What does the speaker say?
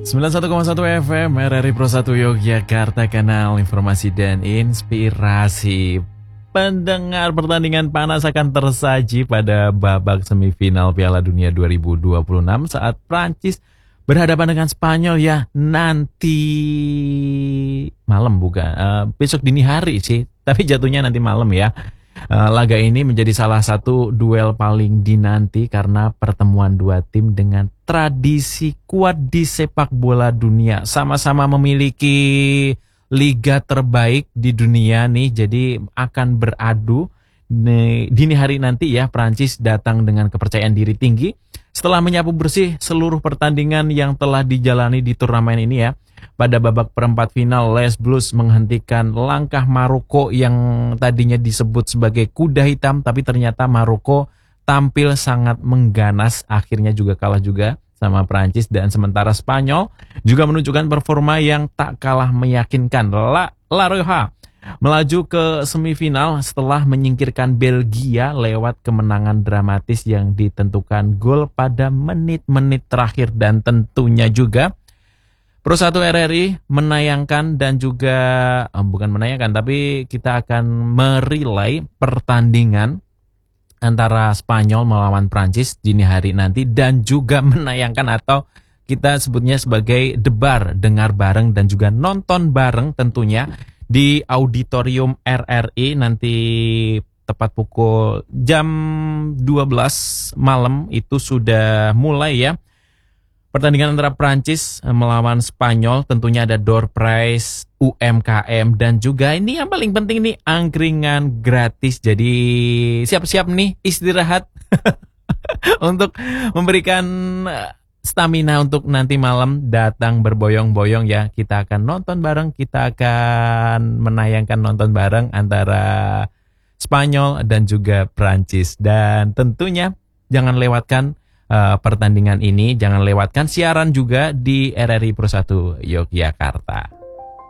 91,1 FM RRI Pro 1 Yogyakarta, kanal informasi dan inspirasi. Pendengar, pertandingan panas akan tersaji pada babak semifinal Piala Dunia 2026 saat Prancis berhadapan dengan Spanyol ya nanti malam, bukan besok dini hari sih, tapi jatuhnya nanti malam ya. Laga ini menjadi salah satu duel paling dinanti karena pertemuan dua tim dengan tradisi kuat di sepak bola dunia. Sama-sama memiliki liga terbaik di dunia nih, jadi akan beradu dini hari nanti ya. Prancis datang dengan kepercayaan diri tinggi setelah menyapu bersih seluruh pertandingan yang telah dijalani di turnamen ini ya. Pada babak perempat final, Les Blues menghentikan langkah Maroko yang tadinya disebut sebagai kuda hitam, tapi ternyata Maroko tampil sangat mengganas, akhirnya juga kalah juga sama Prancis. Dan sementara Spanyol juga menunjukkan performa yang tak kalah meyakinkan. La Rioja melaju ke semifinal setelah menyingkirkan Belgia lewat kemenangan dramatis yang ditentukan gol pada menit-menit terakhir. Dan tentunya juga Pro 1 RRI menayangkan dan juga bukan menayangkan, tapi kita akan merilai pertandingan antara Spanyol melawan Prancis dini hari nanti, dan juga menayangkan atau kita sebutnya sebagai debar, dengar bareng dan juga nonton bareng tentunya di auditorium RRI nanti tepat pukul jam 12 malam itu sudah mulai ya. Pertandingan antara Prancis melawan Spanyol, tentunya ada door prize, UMKM, dan juga ini yang paling penting nih, angkringan gratis. Jadi siap-siap nih istirahat untuk memberikan stamina untuk nanti malam datang berboyong-boyong ya. Kita akan nonton bareng, kita akan menayangkan nonton bareng antara Spanyol dan juga Prancis. Dan tentunya jangan lewatkan pertandingan ini, jangan lewatkan siaran juga di RRI Pro 1 Yogyakarta.